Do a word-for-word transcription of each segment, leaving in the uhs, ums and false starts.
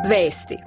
Vesti.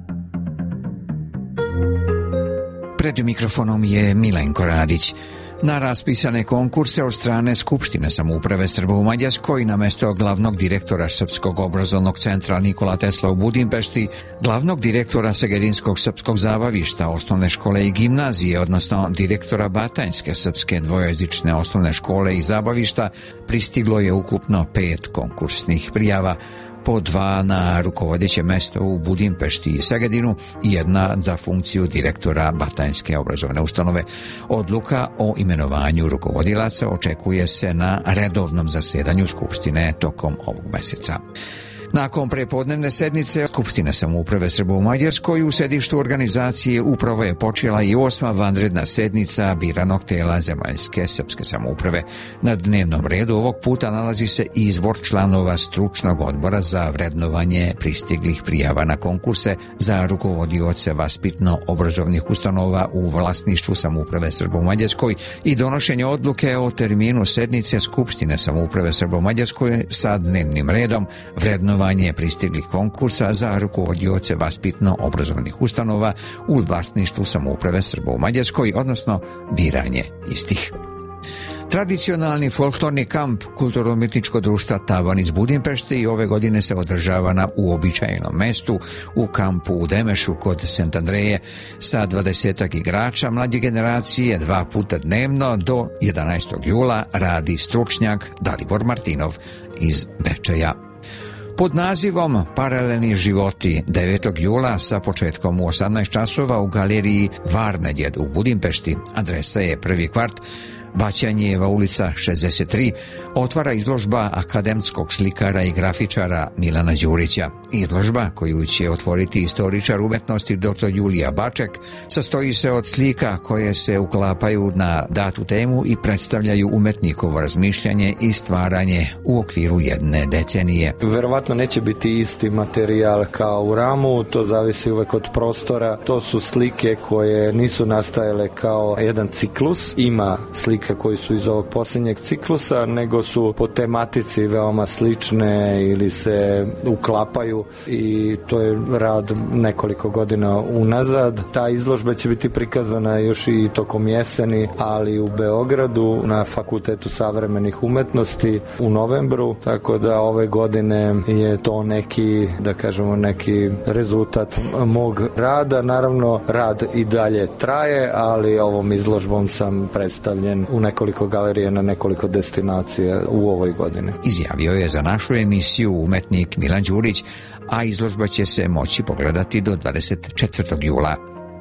Pred mikrofonom je Milenko Radić. Na raspisane konkurse od strane Skupštine samouprave Srba u Mađarskoj na mesto glavnog direktora Srpskog obrazovnog centra Nikola Tesla u Budimpešti, glavnog direktora Segedinskog srpskog zabavišta, osnovne škole i gimnazije, odnosno direktora Batajnske srpske dvojezične osnovne škole i zabavišta, pristiglo je ukupno pet konkursnih prijava. Po dva na rukovodeće mesto u Budimpešti i Segedinu i jedna za funkciju direktora Batajnske obrazovne ustanove. Odluka o imenovanju rukovodilaca očekuje se na redovnom zasedanju Skupštine tokom ovog meseca. Nakon prepodnevne sednice Skupštine samouprave Srba u Mađarskoj u sedištu organizacije upravo je počela i osma vanredna sednica biranog tela zemaljske srpske samouprave. Na dnevnom redu ovog puta nalazi se izbor članova stručnog odbora za vrednovanje pristiglih prijava na konkurse za rukovodioce vaspitno-obrazovnih ustanova u vlasništvu samouprave Srba u Mađarskoj i donošenje odluke o terminu sednice Skupštine samouprave Srba u Mađarskoj sa dnevnim redom vrednovanje pristiglih konkursa za rukovodioce vaspitno-obrazovnih ustanova u vlasništvu samouprave Srba u Mađarskoj, odnosno biranje istih. Tradicionalni folklorni kamp Kulturno-umjetničkog društva Tavan iz Budimpešte i ove godine se održava na uobičajenom mestu u kampu u Demešu kod Sent Andreje sa dvadesetak igrača mlađe generacije dva puta dnevno do jedanaestog jula radi stručnjak Dalibor Martinov iz Bečeja. Pod nazivom Paralelni životi devetog jula sa početkom u osamnaest časova u galeriji Varnedjed u Budimpešti, adresa je prvi kvart, Baćanjeva ulica šezdeset tri, otvara izložba akademskog slikara i grafičara Milana Đurića. Izložba, koju će otvoriti istoričar umetnosti doktor Julija Baček, sastoji se od slika koje se uklapaju na datu temu i predstavljaju umetnikovo razmišljanje i stvaranje u okviru jedne decenije. Verovatno neće biti isti materijal kao u ramu, to zavisi uvek od prostora. To su slike koje nisu nastajale kao jedan ciklus, ima slike koji su iz ovog posljednjeg ciklusa, nego su po tematici veoma slične ili se uklapaju i to je rad nekoliko godina unazad. Ta izložba će biti prikazana još i tokom jeseni, ali u Beogradu na Fakultetu savremenih umetnosti u novembru, tako da ove godine je to neki, da kažemo, neki rezultat mog rada. Naravno, rad i dalje traje, ali ovom izložbom sam predstavljen u nekoliko galerija na nekoliko destinacija u ovoj godini. Izjavio je za našu emisiju umetnik Milan Đurić, a izložba će se moći pogledati do dvadeset četvrtog jula.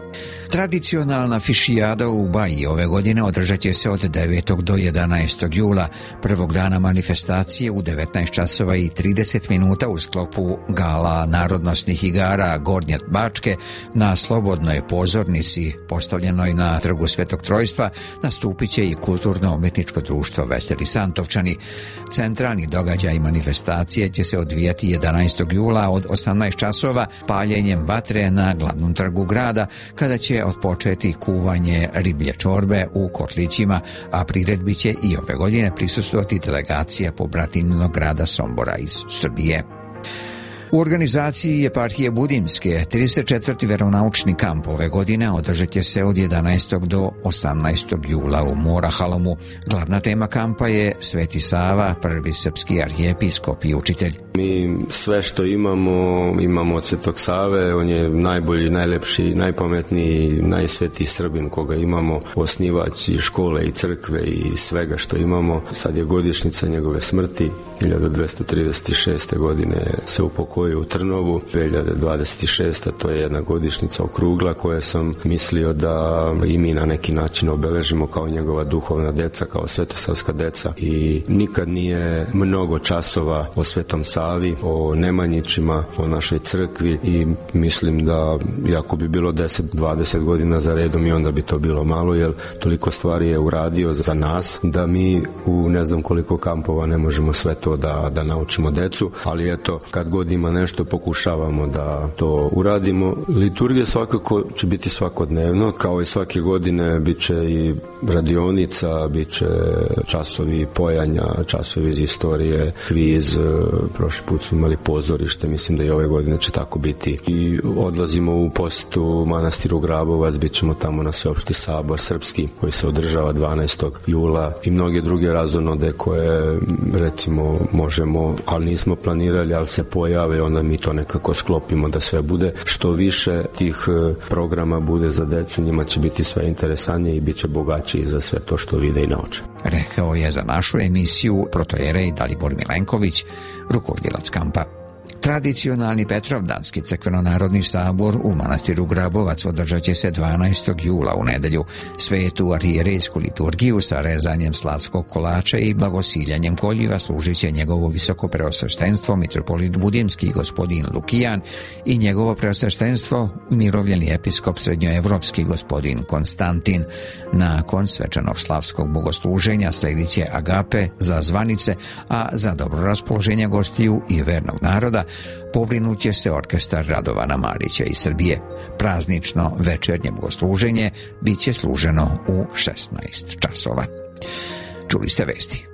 Tradicionalna fišijada u Baji ove godine održat će se od devetog do jedanaestog jula, prvog dana manifestacije u devetnaest časova i trideset minuta u sklopu gala narodnosnih igara Gornje Bačke na slobodnoj pozornici postavljenoj na Trgu Svetog Trojstva nastupit će i Kulturno-umjetničko društvo Veseli Santovčani. Centralni događaj manifestacije će se odvijati jedanaestog jula od osamnaest časova paljenjem vatre na glavnom trgu grada, kada će odpočeti kuvanje riblje čorbe u kotlićima, a priredbi će i ove godine prisustvovati delegacija pobratimnog grada Sombora iz Srbije. U organizaciji Eparhije Budimske trideset četvrti veronaučni kamp ove godine održat će se od jedanaestog do osamnaestog jula u Morahalomu. Glavna tema kampa je Sveti Sava, prvi srpski arhijepiskop i učitelj. Mi sve što imamo, imamo od Svetog Save, on je najbolji, najlepši, najpametniji, najsvetiji Srbin koga imamo, osnivač i škole i crkve i svega što imamo. Sad je godišnjica njegove smrti, hiljadu dvesta trideset šeste. godine se upokojio u Trnovu, dve hiljade dvadeset šeste. to je jedna godišnjica okrugla koja sam mislio da i mi na neki način obeležimo kao njegova duhovna deca, kao svetosavska deca, i nikad nije mnogo časova o Svetom Savi, o Nemanjićima, o našoj crkvi, i mislim da ako bi bilo deset dvadeset godina za redom i onda bi to bilo malo, jer toliko stvari je uradio za nas da mi u ne znam koliko kampova ne možemo sve to da, da naučimo decu, ali eto, kad god ima ima nešto, pokušavamo da to uradimo. Liturgija svakako će biti svakodnevno, kao i svake godine bit će i radionica, bit će časovi pojanja, časovi iz istorije, kviz, prošli put smo imali pozorište, mislim da i ove godine će tako biti. I odlazimo u posetu manastiru Grabovac, bit ćemo tamo na sveopšti sabor srpski koji se održava dvanaestog jula i mnoge druge razonode koje recimo možemo, ali nismo planirali, ali se pojave, onda mi to nekako sklopimo da sve bude. Što više tih programa bude za decu, njima će biti sve interesantnije i bit će bogaći za sve to što vide i nauče. Rekao je za našu emisiju protojerej Dalibor Milenković, rukovodilac kampa. Tradicionalni Petrovdanski crkveno-narodni sabor u manastiru Grabovac održat će se dvanaestog jula u nedelju. Svetu arhijerejsku liturgiju sa rezanjem slatskog kolača i blagosiljanjem koljiva služit će njegovo visoko preosveštenstvo mitropolit Budimski gospodin Lukijan i njegovo preosveštenstvo umirovljeni episkop srednjoevropski gospodin Konstantin. Nakon svečanog slavskog bogosluženja sledit će agape za zvanice, a za dobro raspoloženje gostiju i vernog naroda pobrinut će se orkestar Radovana Marića iz Srbije. Praznično večernje bogosluženje bit će služeno u šesnaest časova. Čuli ste vesti.